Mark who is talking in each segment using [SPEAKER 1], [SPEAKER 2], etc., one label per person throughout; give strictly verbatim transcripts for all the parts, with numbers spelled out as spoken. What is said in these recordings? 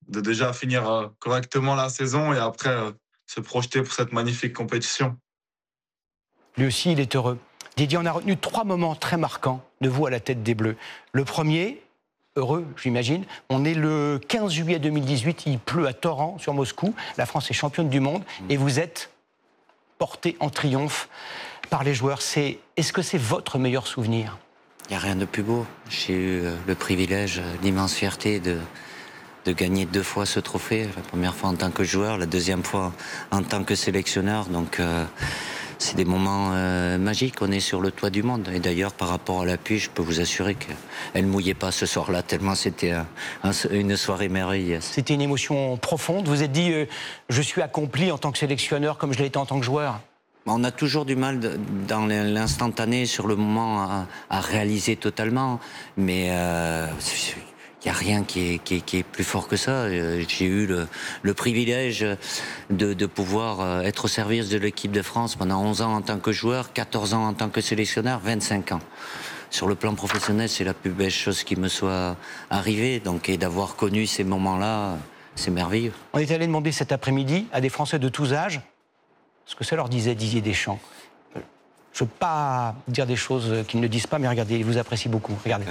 [SPEAKER 1] de déjà finir euh, correctement la saison et après euh, se projeter pour cette magnifique compétition.
[SPEAKER 2] Lui aussi, il est heureux. Didier, on a retenu trois moments très marquants de vous à la tête des Bleus. Le premier, heureux, j'imagine, on est le quinze juillet deux mille dix-huit, il pleut à torrent sur Moscou, la France est championne du monde, et vous êtes porté en triomphe par les joueurs. C'est, est-ce que c'est votre meilleur souvenir ?
[SPEAKER 3] Il n'y a rien de plus beau. J'ai eu le privilège, l'immense fierté de, de gagner deux fois ce trophée. La première fois en tant que joueur, la deuxième fois en tant que sélectionneur. Donc euh, c'est des moments euh, magiques. On est sur le toit du monde. Et d'ailleurs, par rapport à la pluie, je peux vous assurer qu'elle ne mouillait pas ce soir-là, tellement c'était un, un, une soirée merveilleuse.
[SPEAKER 2] C'était une émotion profonde. Vous vous êtes dit, euh, je suis accompli en tant que sélectionneur comme je l'ai été en tant que joueur ?
[SPEAKER 3] On a toujours du mal de, dans l'instantané, sur le moment, à, à réaliser totalement. Mais euh, il n'y a rien qui est, qui, est, qui est plus fort que ça. J'ai eu le, le privilège de, de pouvoir être au service de l'équipe de France pendant onze ans en tant que joueur, quatorze ans en tant que sélectionneur, vingt-cinq ans. Sur le plan professionnel, c'est la plus belle chose qui me soit arrivée. Donc, et d'avoir connu ces moments-là, c'est merveilleux.
[SPEAKER 2] On est allé demander cet après-midi à des Français de tous âges ce que ça leur disait Didier Deschamps. Je ne veux pas dire des choses qu'ils ne disent pas, mais regardez, ils vous apprécient beaucoup. Regardez.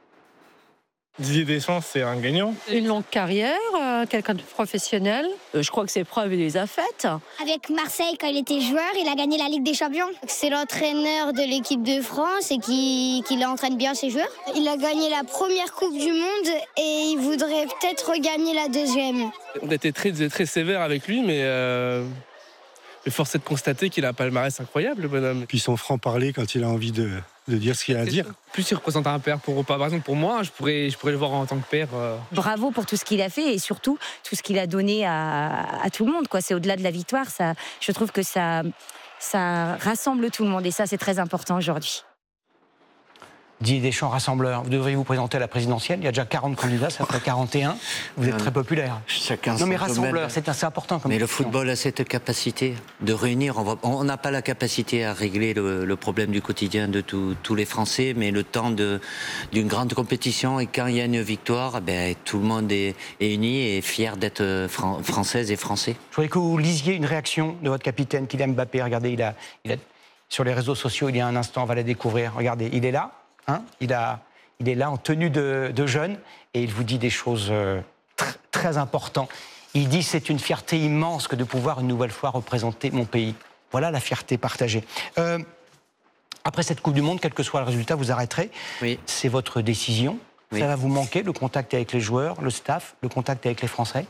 [SPEAKER 4] Didier Deschamps, c'est un gagnant.
[SPEAKER 5] Une longue carrière, euh, quelqu'un de professionnel. Euh, je crois que ses preuves, il les a faites.
[SPEAKER 6] Avec Marseille, quand il était joueur, il a gagné la Ligue des Champions. C'est l'entraîneur de l'équipe de France et qui, qui entraîne bien ses joueurs. Il a gagné la première Coupe du Monde et il voudrait peut-être regagner la deuxième.
[SPEAKER 4] On était très, très sévère avec lui, mais... Euh... Mais force est de constater qu'il a un palmarès incroyable, le bonhomme.
[SPEAKER 7] Puis son franc-parler quand il a envie de, de dire ce qu'il a à dire.
[SPEAKER 8] Plus il représente un père pour Par exemple, pour moi, je pourrais, je pourrais le voir en tant que père. Euh...
[SPEAKER 9] Bravo pour tout ce qu'il a fait et surtout tout ce qu'il a donné à, à tout le monde. Quoi. C'est au-delà de la victoire. Ça, je trouve que ça, ça rassemble tout le monde et ça, c'est très important aujourd'hui.
[SPEAKER 2] Didier Deschamps, rassembleur, vous devriez vous présenter à la présidentielle. Il y a déjà quarante candidats, ça ferait quarante et un. Vous êtes très populaire.
[SPEAKER 3] Chacun
[SPEAKER 2] non mais
[SPEAKER 3] son
[SPEAKER 2] rassembleur, c'est assez important. Comme
[SPEAKER 3] mais le
[SPEAKER 2] question.
[SPEAKER 3] Football a cette capacité de réunir. On n'a pas la capacité à régler le, le problème du quotidien de tout, tous les Français, mais le temps d'une grande compétition, et quand il y a une victoire, ben, tout le monde est, est uni et fier d'être fran française et français.
[SPEAKER 2] Je voudrais que vous lisiez une réaction de votre capitaine, Kylian Mbappé. Regardez, il a, il a, sur les réseaux sociaux, il y a un instant, on va la découvrir. Regardez, il est là. Hein, il, a, il est là en tenue de, de jeune et il vous dit des choses euh, tr très importantes. Il dit c'est une fierté immense que de pouvoir une nouvelle fois représenter mon pays. Voilà la fierté partagée. Euh, après cette Coupe du Monde, quel que soit le résultat, vous arrêterez. Oui. C'est votre décision. Oui. Ça va vous manquer, le contact avec les joueurs, le staff, le contact avec les Français?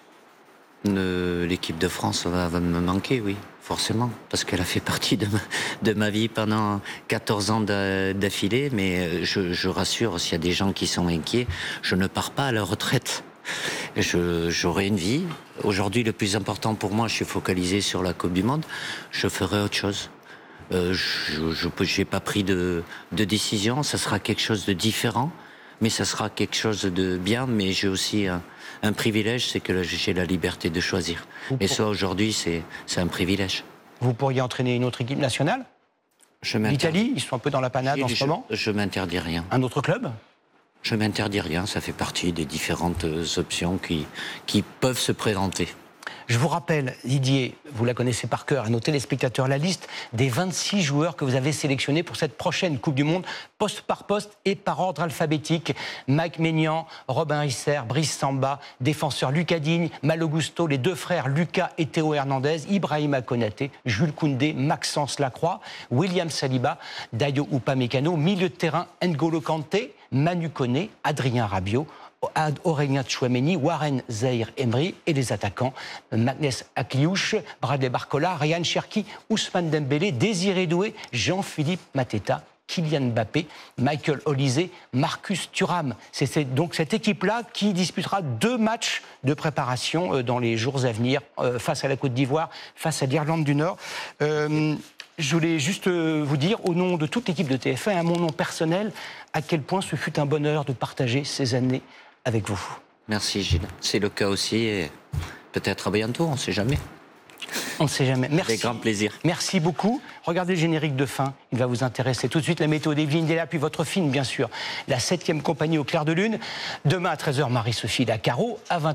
[SPEAKER 3] L'équipe de France va, va me manquer, oui, forcément, parce qu'elle a fait partie de ma, de ma vie pendant quatorze ans d'affilée, mais je, je rassure, s'il y a des gens qui sont inquiets, je ne pars pas à la retraite. J'aurai une vie. Aujourd'hui, le plus important pour moi, je suis focalisé sur la Coupe du Monde, je ferai autre chose. Euh, je n'ai pas pris de, de décision, ça sera quelque chose de différent, mais ça sera quelque chose de bien, mais j'ai aussi un, un privilège, c'est que j'ai la liberté de choisir. Vous et ça, aujourd'hui, c'est un privilège.
[SPEAKER 2] Vous pourriez entraîner une autre équipe nationale? L'Italie, ils sont un peu dans la panade en ce moment.
[SPEAKER 3] Je ne m'interdis rien.
[SPEAKER 2] Un autre club?
[SPEAKER 3] Je ne m'interdis rien, ça fait partie des différentes options qui, qui peuvent se présenter.
[SPEAKER 2] Je vous rappelle, Didier, vous la connaissez par cœur, à nos téléspectateurs, la liste des vingt-six joueurs que vous avez sélectionnés pour cette prochaine Coupe du Monde, poste par poste et par ordre alphabétique. Mike Maignan, Robin Risser, Brice Samba, défenseur Lucas Digne, Malo Gusto, les deux frères Lucas et Théo Hernandez, Ibrahima Konaté, Jules Koundé, Maxence Lacroix, William Saliba, Dayo Upamecano, milieu de terrain N'Golo Kanté, Manu Koné, Adrien Rabiot, Aurélien Tchouameni, Warren Zaïre-Emery et les attaquants Magnès Akliouche, Bradley Barcola, Ryan Cherki, Ousmane Dembélé, Désiré Doué, Jean-Philippe Mateta, Kylian Mbappé, Michael Olise, Marcus Thuram. C'est donc cette équipe-là qui disputera deux matchs de préparation dans les jours à venir face à la Côte d'Ivoire, face à l'Irlande du Nord. Euh, Je voulais juste vous dire, au nom de toute l'équipe de T F un, à mon nom personnel, à quel point ce fut un bonheur de partager ces années avec vous.
[SPEAKER 3] Merci Gilles. C'est le cas aussi et peut-être à bientôt, on ne sait jamais.
[SPEAKER 2] On ne sait jamais. Merci.
[SPEAKER 3] Avec grand plaisir.
[SPEAKER 2] Merci beaucoup. Regardez le générique de fin, il va vous intéresser. Tout de suite, la météo d'Evelyne Delia, puis votre film, bien sûr. La septième compagnie au clair de lune. Demain à treize heures, Marie-Sophie Lacaro. À vingt heures.